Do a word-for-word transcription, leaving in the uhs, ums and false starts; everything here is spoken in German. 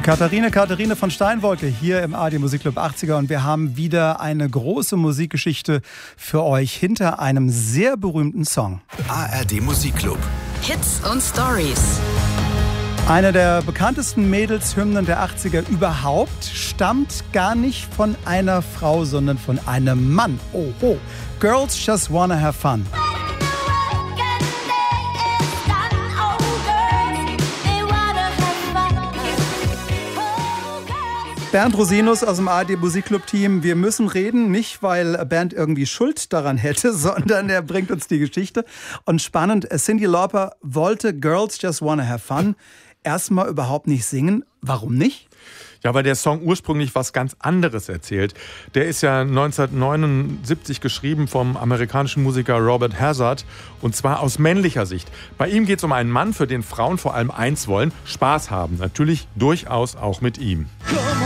Katharine, Katharine von Steinwolke hier im A R D Musikclub achtziger und wir haben wieder eine große Musikgeschichte für euch hinter einem sehr berühmten Song. A R D Musikclub. Hits und Stories. Eine der bekanntesten Mädelshymnen der achtziger überhaupt stammt gar nicht von einer Frau, sondern von einem Mann. Oho, Girls Just Wanna Have Fun. Bernd Rosinus aus dem A R D Musikclub-Team. Wir müssen reden, nicht weil Bernd irgendwie Schuld daran hätte, sondern er bringt uns die Geschichte. Und spannend, Cyndi Lauper wollte Girls Just Wanna Have Fun erstmal überhaupt nicht singen. Warum nicht? Ja, weil der Song ursprünglich was ganz anderes erzählt. Der ist ja neunzehnhundertneunundsiebzig geschrieben vom amerikanischen Musiker Robert Hazard und zwar aus männlicher Sicht. Bei ihm geht es um einen Mann, für den Frauen vor allem eins wollen, Spaß haben. Natürlich durchaus auch mit ihm. Come